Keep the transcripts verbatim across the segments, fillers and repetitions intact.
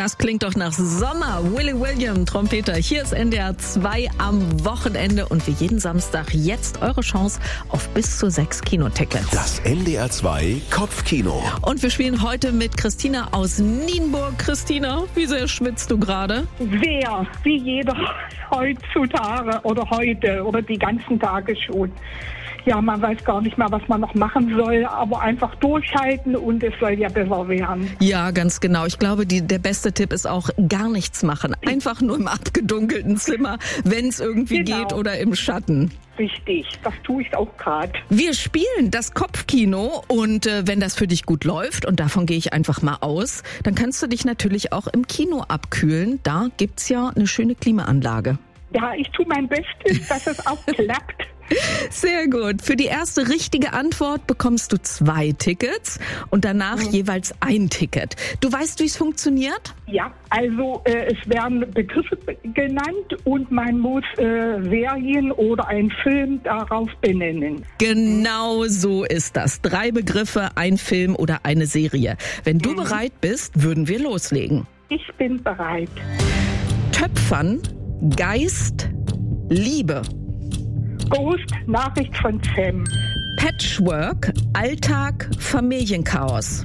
Das klingt doch nach Sommer. Willy William, Trompeter. Hier ist N D R zwei am Wochenende und wie jeden Samstag jetzt eure Chance auf bis zu sechs Kinotickets. Das N D R zwei Kopfkino. Und wir spielen heute mit Christina aus Nienburg. Christina, wie sehr schwitzt du gerade? Sehr, wie jeder heutzutage oder heute oder die ganzen Tage schon. Ja, man weiß gar nicht mehr, was man noch machen soll, aber einfach durchhalten und es soll ja besser werden. Ja, ganz genau. Ich glaube, die, der beste Tipp ist auch gar nichts machen. Einfach nur im abgedunkelten Zimmer, wenn es irgendwie Genau. geht oder im Schatten. Richtig, das tue ich auch gerade. Wir spielen das Kopfkino und äh, wenn das für dich gut läuft, und davon gehe ich einfach mal aus, dann kannst du dich natürlich auch im Kino abkühlen. Da gibt's ja eine schöne Klimaanlage. Ja, ich tue mein Bestes, dass es auch klappt. Sehr gut. Für die erste richtige Antwort bekommst du zwei Tickets und danach mhm. jeweils ein Ticket. Du weißt, wie es funktioniert? Ja, also äh, es werden Begriffe genannt und man muss äh, Serien oder einen Film darauf benennen. Genau so ist das. Drei Begriffe, ein Film oder eine Serie. Wenn du mhm. bereit bist, würden wir loslegen. Ich bin bereit. Töpfern, Geist, Liebe. Ghost, Nachricht von Sam. Patchwork, Alltag, Familienchaos.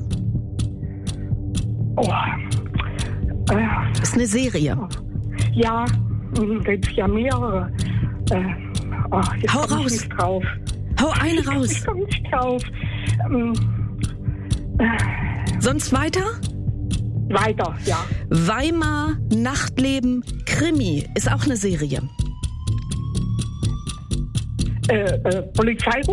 Oh. Äh, ist eine Serie. Ja, gibt ja mehrere. Äh, oh, jetzt Hau komm raus. Ich nicht drauf. Hau eine raus. Ich komme nicht drauf. Ähm, äh, Sonst weiter? Weiter, ja. Weimar, Nachtleben, Krimi. Ist auch eine Serie. Äh, äh, Polizeiruf?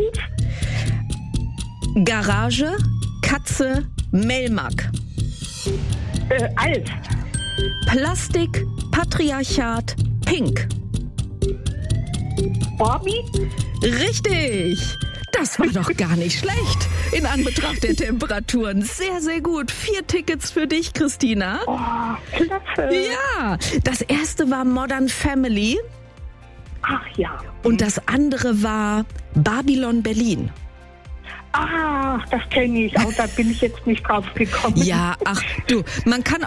Garage, Katze, Melmac. Äh, alt. Plastik, Patriarchat, Pink. Barbie? Richtig! Das war doch gar nicht schlecht in Anbetracht der Temperaturen. Sehr, sehr gut. Vier Tickets für dich, Christina. Oh, klasse. Ja, das erste war Modern Family. Ach ja. Und das andere war Babylon Berlin. Ach, das kenne ich, aber da bin ich jetzt nicht drauf gekommen. Ja, ach du, man kann